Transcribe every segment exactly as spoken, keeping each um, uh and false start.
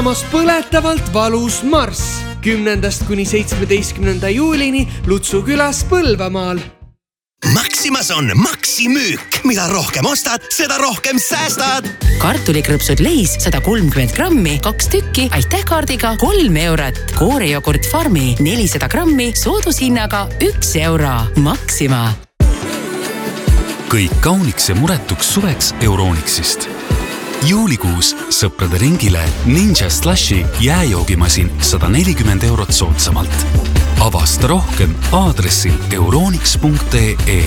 Põletavalt valus marss kümnendast kuni seitsmeteistkümnenda juulini Lutsu külas Põlvamaal. Maximas on maksimüük. Mida rohkem ostad, seda rohkem säästad. Kartulikrõpsud Leis sada kolmkümmend grammi, kaks tükki, aitäh kaardiga kolm eurot. Koorejogurt Farmi nelisada grammi, soodushinnaga üks euro. Maxima. Kõik kauniks ja muretuks suveks Euronixist. Juulikuus sõprade ringile Ninja Slushi jääjoogimasin sada nelikümmend eurot soodsamalt. Avasta rohkem aadressil euronix punkt ee.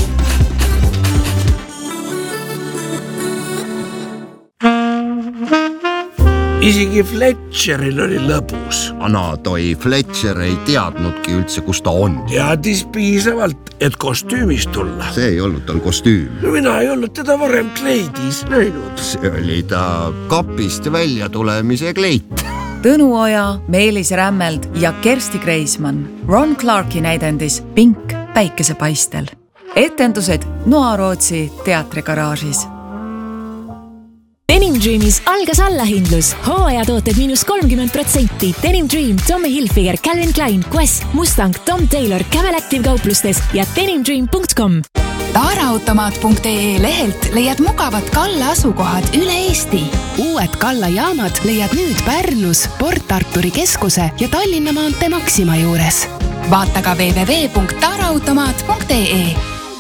Isegi Fletcheril oli lõbus. Ana toi Fletcher ei teadnudki üldse, kus ta on. Teadis piisavalt, et kostüümis tulla. See ei olnud tal kostüüm. Mina ei olnud teda varem kleidis näinud. See oli ta kapist välja tulemise kleit. Tõnu Oja, Meelis Rämmeld ja Kersti Kreismann. Ron Clarki näidendis Pink päikesepaistel. Etendused Noarootsi teatrigaraažis. Denim Dreamis algas allahindlus. Hooajatooted miinus kolmkümmend protsenti. Denim Dream, Tommy Hilfiger, Calvin Klein, Quest, Mustang, Tom Taylor, Camel Active kauplustes ja denim dream punkt com. Taaraautomaat punkt ee lehelt leiad mugavad Kalla asukohad üle Eesti. Uued Kalla jaamad leiad nüüd Pärnus, Port Arturi keskuse ja Tallinna maantee Maxima juures. Vaata ka double-u double-u double-u punkt taaraautomaat punkt ee.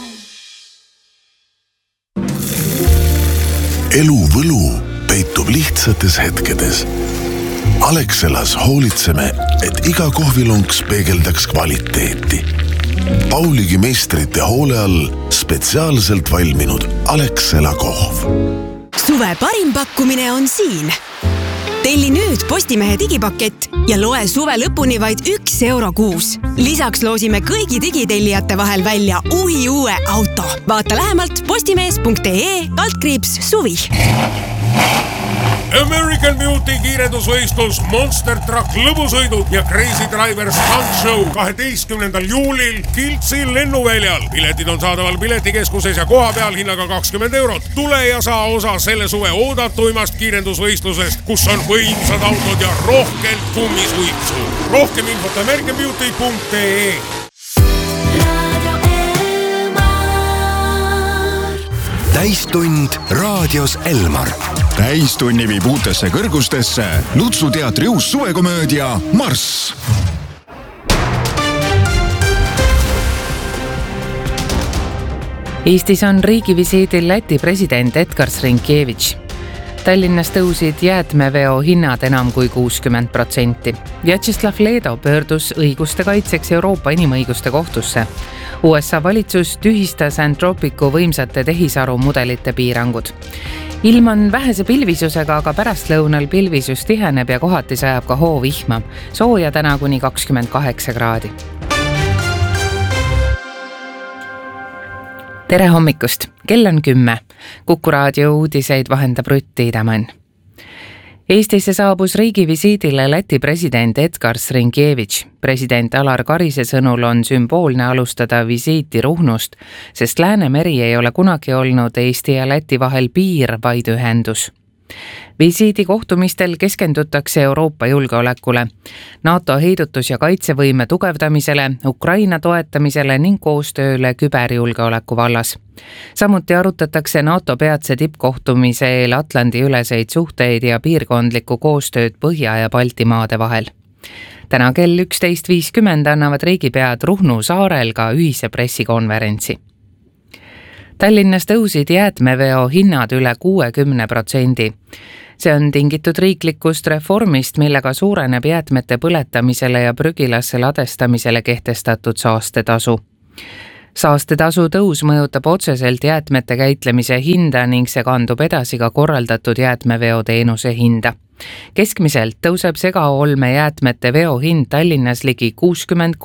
Elu võlu peitub lihtsates hetkedes. Alexelas hoolitseme, et iga kohvilunks peegeldaks kvaliteeti. Pauligi meistrite hoole all spetsiaalselt valminud Alexela kohv. Suve parim pakkumine on siin. Telli nüüd Postimehe digipakett ja loe suve lõpuni vaid üks euro kuus. Lisaks loosime kõigi digitellijate vahel välja uhi uue auto. Vaata lähemalt postimees punkt ee altkriips suvi. American Beauty kiirendusvõistlus, Monster Truck lõbusõidud ja Crazy Driver Stunt Show kaheteistkümnendal juulil Kiltsi lennuväljal. Piletid on saadaval piletikeskuses ja koha peal hinnaga kakskümmend eurot. Tule ja saa osa selle suve oodatuimast kiirendusvõistlusest, kus on võimsad autod ja rohkelt kummisuitsu. Rohkem infot American Beauty punkt ee. Täistund raadios Elmar. Täistunni viib uutesse kõrgustesse Lutsu teatri uus suvekomöödia Marss. Eestis on riigivisiidil Läti president Edgars Rinkevitš. Tallinnas tõusid jäätmeveo hinnad enam kui kuuskümmend protsenti. Vjatšeslav Leedo pöördus õiguste kaitseks Euroopa inimõiguste kohtusse. U S A valitsus tühistas Anthropicu võimsate tehisaru mudelite piirangud. Ilm on vähese pilvisusega, aga pärastlõunal pilvisus tiheneb ja kohati sajab ka hoovihma. Sooja täna kuni kakskümmend kaheksa kraadi. Tere hommikust! Kell on kümme. Kuku raadio uudiseid vahendab Rutti Idamann. Eestisse saabus riigivisiidile Läti president Edgars Rinkevitš. President Alar Karise sõnul on sümboolne alustada visiiti Ruhnust, sest Läänemeri ei ole kunagi olnud Eesti ja Läti vahel piir, vaid ühendus. Visiidi kohtumistel keskendutakse Euroopa julgeolekule, NATO heidutus- ja kaitsevõime tugevdamisele, Ukraina toetamisele ning koostööle küberjulgeoleku vallas. Samuti arutatakse NATO peatse tippkohtumise eel Atlandi üleseid suhteid ja piirkondlikku koostööd Põhja- ja Baltimaade vahel. Täna kell üksteist viiskümmend annavad riigipead Ruhnu saarel ka ühise pressikonverentsi. Tallinnas tõusid jäätmeveo hinnad üle kuuekümne protsendi. See on tingitud riiklikust reformist, millega suureneb jäätmete põletamisele ja prügilasse ladestamisele kehtestatud saastetasu. Saastetasu tõus mõjutab otseselt jäätmete käitlemise hinda ning see kandub edasi ka korraldatud jäätmeveo teenuse hinda. Keskmiselt tõuseb segaolme jäätmete veo hind Tallinnas ligi kuuskümmend